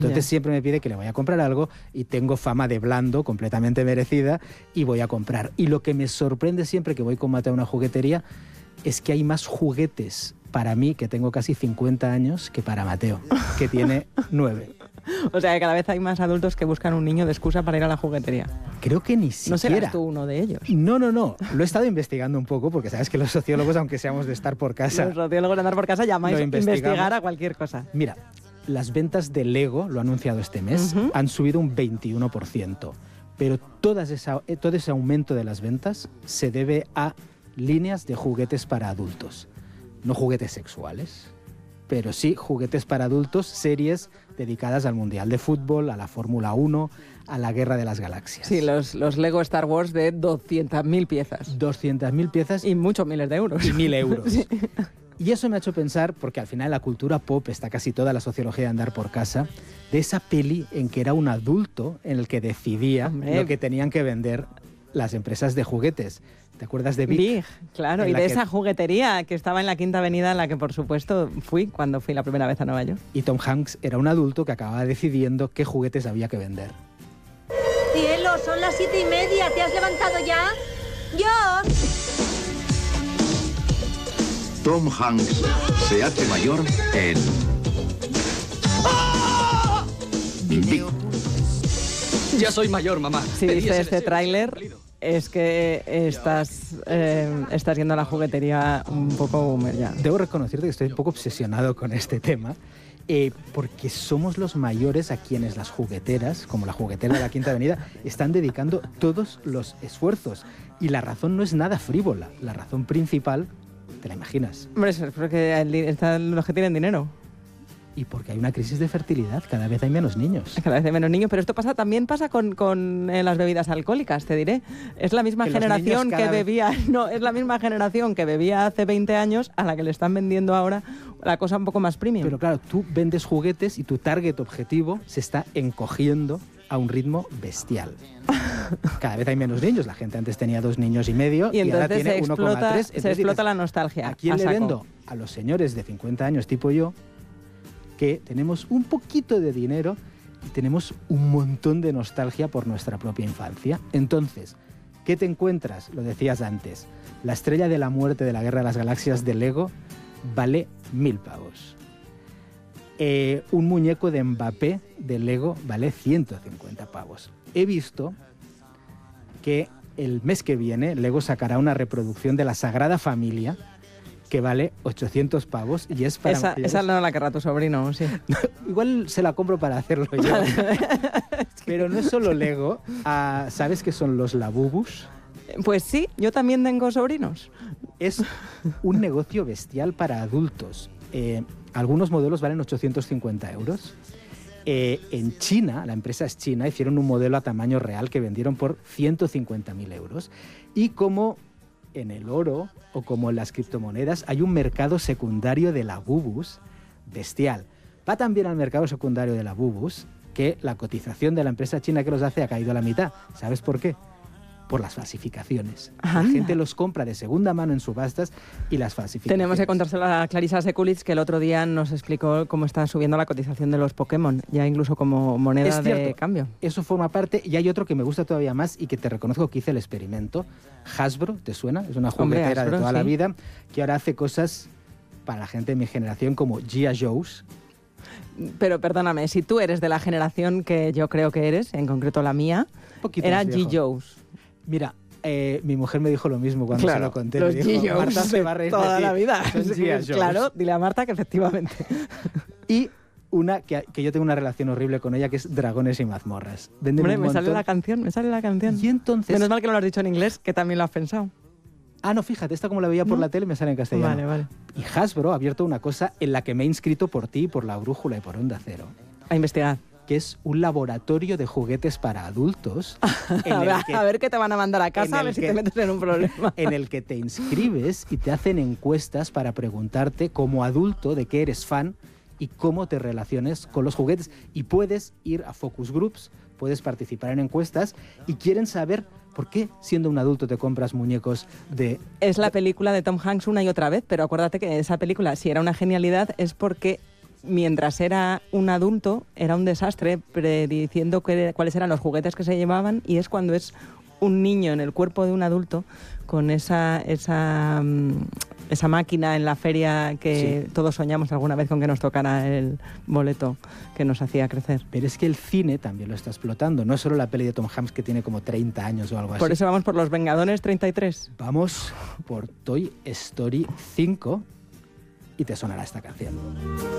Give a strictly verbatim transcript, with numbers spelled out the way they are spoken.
Entonces Ya. siempre me pide que le voy a comprar algo y tengo fama de blando completamente merecida y voy a comprar. Y lo que me sorprende siempre que voy con Mateo a una juguetería es que hay más juguetes para mí, que tengo casi cincuenta años, que para Mateo, que tiene nueve. O sea, que cada vez hay más adultos que buscan un niño de excusa para ir a la juguetería. Creo que ni siquiera. ¿No serás tú uno de ellos? No, no, no. Lo he estado investigando un poco, porque sabes que los sociólogos, aunque seamos de estar por casa... Los sociólogos de andar por casa llamáis Lo a investigamos. investigar a cualquier cosa. Mira, las ventas de Lego, lo ha anunciado este mes, Uh-huh. han subido un veintiuno por ciento. Pero todas esa, eh, todo ese aumento de las ventas se debe a líneas de juguetes para adultos. No juguetes sexuales, pero sí juguetes para adultos, series dedicadas al Mundial de Fútbol, a la Fórmula uno, a la Guerra de las Galaxias. Sí, los, los Lego Star Wars de doscientas mil piezas. doscientas mil piezas Y muchos miles de euros. y mil euros. Sí. Y eso me ha hecho pensar, porque al final la cultura pop está casi toda la sociología de andar por casa, de esa peli en que era un adulto en el que decidía Hombre. lo que tenían que vender las empresas de juguetes. ¿Te acuerdas de Big? Big, claro, En y la de que- esa juguetería que estaba en la Quinta Avenida, en la que por supuesto fui cuando fui la primera vez a Nueva York. Y Tom Hanks era un adulto que acababa decidiendo qué juguetes había que vender. Cielo, son las siete y media. ¿Te has levantado ya? ¡George! Tom Hanks se hace mayor en... Big. Ya soy mayor, mamá. Si Pedí viste ese este deseo, tráiler, cumplido. es que estás, eh, estás yendo a la juguetería un poco boomer ya. Debo reconocerte que estoy un poco obsesionado con este tema, eh, porque somos los mayores a quienes las jugueteras, como la juguetera de la Quinta Avenida, están dedicando todos los esfuerzos. Y la razón no es nada frívola. La razón principal, ¿te la imaginas? Hombre, eso es porque el di- están los que tienen dinero. Y porque hay una crisis de fertilidad, cada vez hay menos niños. Cada vez hay menos niños, pero esto pasa también pasa con, con eh, las bebidas alcohólicas, te diré. Es la misma Que los generación niños que cada vez- bebía, no, es la misma generación que bebía hace veinte años a la que le están vendiendo ahora la cosa un poco más premium. Pero claro, tú vendes juguetes y tu target objetivo se está encogiendo a un ritmo bestial. Cada vez hay menos niños. La gente antes tenía dos niños y medio y y, ahora entonces tiene se uno coma explota, tres. se Entonces explota dices, la nostalgia. ¿a quién a le saco. vendo? A los señores de cincuenta años tipo yo, que tenemos un poquito de dinero y tenemos un montón de nostalgia por nuestra propia infancia. Entonces, ¿qué te encuentras? Lo decías antes. La estrella de la muerte de la Guerra de las Galaxias de Lego vale mil pavos. Eh, un muñeco de Mbappé de Lego vale ciento cincuenta pavos. He visto que el mes que viene Lego sacará una reproducción de la Sagrada Familia que vale ochocientos pavos y es para Esa, mayores. esa no la querrá tu sobrino, sí. Igual se la compro para hacerlo yo. Pero no es solo Lego. Ah, ¿sabes qué son los Labubus? Pues sí, yo también tengo sobrinos. Es un negocio bestial para adultos. Eh, algunos modelos valen ochocientos cincuenta euros. Eh, en China, la empresa es china, hicieron un modelo a tamaño real que vendieron por ciento cincuenta mil euros. Y como en el oro o como en las criptomonedas, hay un mercado secundario de Labubus bestial. Va tan bien al mercado secundario de Labubus que la cotización de la empresa china que los hace ha caído a la mitad. ¿Sabes por qué? Por las falsificaciones. La Anda. gente los compra de segunda mano en subastas y las falsifica. Tenemos que contárselo a Clarisa Sekulic, que el otro día nos explicó cómo está subiendo la cotización de los Pokémon, ya incluso como moneda Es de cierto. cambio. Eso forma parte, y hay otro que me gusta todavía más y que te reconozco que hice el experimento. Hasbro, ¿te suena? Es una Hombre, juguetera Hasbro, de toda la sí. vida que ahora hace cosas para la gente de mi generación como G I. Joe's. Pero perdóname, si tú eres de la generación que yo creo que eres, en concreto la mía, Un poquito era más G. viejo. Joe's. Mira, eh, mi mujer me dijo lo mismo cuando Claro, se lo conté. los Me dijo, G. Joe's Marta se de va a reír toda de ti. la vida. Son G I. Joe's. Claro, dile a Marta que efectivamente. Y una que, que yo tengo una relación horrible con ella, que es Dragones y Mazmorras. Venden Hombre, un me sale montón. la canción, me sale la canción. Y entonces... Menos mal que no lo has dicho en inglés, que también lo has pensado. Ah, no, fíjate, esta como la veía por ¿No? la tele me sale en castellano. Vale, vale. Y Hasbro ha abierto una cosa en la que me he inscrito por ti, por La Brújula y por Onda Cero, A investigar. que es un laboratorio de juguetes para adultos en A el ver, que, a ver qué te van a mandar a en casa, a el ver si que- te metes en un problema. en el que te inscribes y te hacen encuestas para preguntarte como adulto de qué eres fan y cómo te relaciones con los juguetes. Y puedes ir a focus groups, puedes participar en encuestas y quieren saber por qué siendo un adulto te compras muñecos de... Es la película de Tom Hanks una y otra vez, pero acuérdate que esa película, si era una genialidad, es porque mientras era un adulto, era un desastre, prediciendo que, cuáles eran los juguetes que se llevaban, y es cuando es un niño en el cuerpo de un adulto, con esa, esa, esa máquina en la feria que sí. todos soñamos alguna vez con que nos tocara el boleto que nos hacía crecer. Pero es que el cine también lo está explotando, no solo la peli de Tom Hanks que tiene como treinta años o algo así. Por eso vamos por Los Vengadores treinta y tres. Vamos por Toy Story cinco y te sonará esta canción.